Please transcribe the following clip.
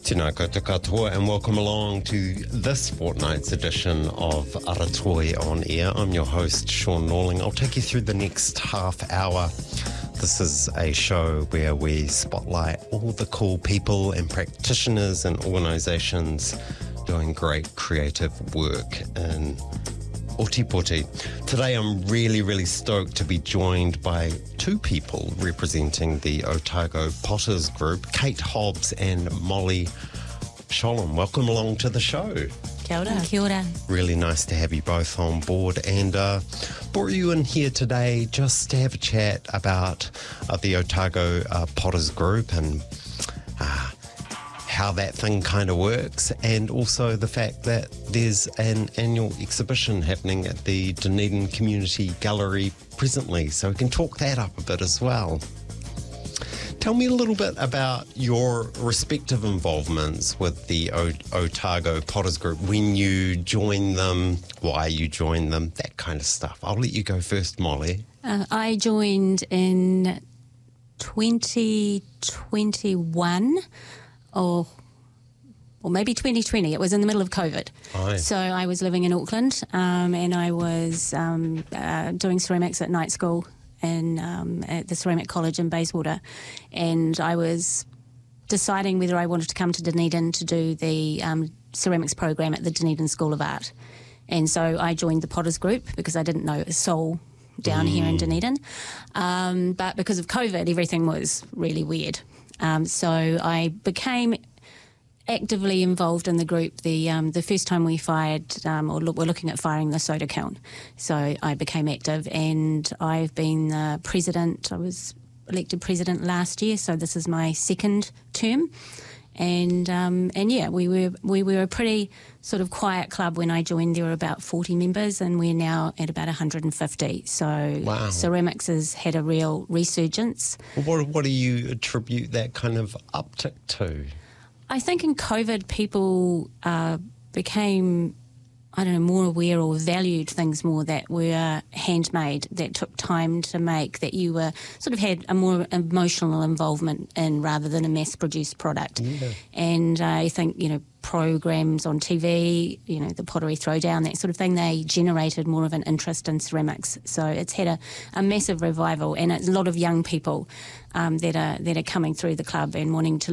Tēnā koutou katoa, and welcome along to this fortnight's edition of Aratoi On Air. I'm your host, Sean Norling. I'll take you through the next half hour. This is a show where we spotlight all the cool people and practitioners and organisations doing great creative work in Ōtepoti. Today I'm really stoked to be joined by two people representing the Otago Potters Group, Kate Hobbs and Molly Sholem. Welcome along to the show. Kia ora. Kia ora. Really nice to have you both on board, and brought you in here today just to have a chat about the Otago Potters Group and how that thing kind of works, and also the fact that there's an annual exhibition happening at the Dunedin Community Gallery presently, so we can talk that up a bit as well. Tell me a little bit about your respective involvements with the Otago Potters Group, when you joined them, why you joined them, that kind of stuff. I'll let you go first, Molly. I joined in 2021 or maybe 2020. It was in the middle of COVID. Aye. So I was living in Auckland and I was doing ceramics at night school at the Ceramic College in Bayswater, and I was deciding whether I wanted to come to Dunedin to do the ceramics program at the Dunedin School of Art. And so I joined the Potters Group because I didn't know a soul down here in Dunedin. But because of COVID, everything was really weird. So I became actively involved in the group the first time we fired, we're looking at firing the soda kiln. So I became active, and I've been president. I was elected president last year, so this is my second term. And yeah, we were a pretty sort of quiet club when I joined. There were about 40 members, and we're now at about 150. So wow. Ceramics has had a real resurgence. What do you attribute that kind of uptick to? I think in COVID, people became, more aware or valued things more that were handmade, that took time to make, that you were sort of had a more emotional involvement in rather than a mass-produced product. Yeah. And I think, programs on TV, the Pottery Throwdown, that sort of thing, they generated more of an interest in ceramics. So it's had a massive revival, and it's a lot of young people that are coming through the club and wanting to